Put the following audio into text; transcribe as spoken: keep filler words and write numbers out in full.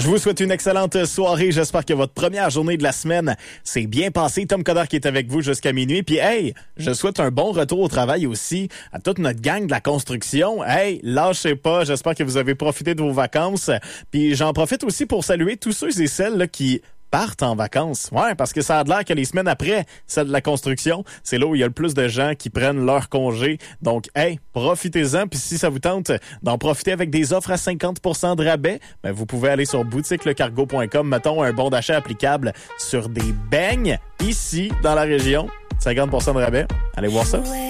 Je vous souhaite une excellente soirée. J'espère que votre première journée de la semaine s'est bien passée. Tom Coderre qui est avec vous jusqu'à minuit. Puis hey, je souhaite un bon retour au travail aussi à toute notre gang de la construction. Hey, lâchez pas. J'espère que vous avez profité de vos vacances. Puis j'en profite aussi pour saluer tous ceux et celles là, qui partent en vacances. Ouais, parce que ça a l'air que les semaines après celle de la construction, c'est là où il y a le plus de gens qui prennent leur congé. Donc, hey, profitez-en. Puis si ça vous tente d'en profiter avec des offres à cinquante pour cent de rabais, ben vous pouvez aller sur boutique le cargo point com. Mettons un bon d'achat applicable sur des beignes ici dans la région. cinquante pour cent de rabais. Allez voir ça.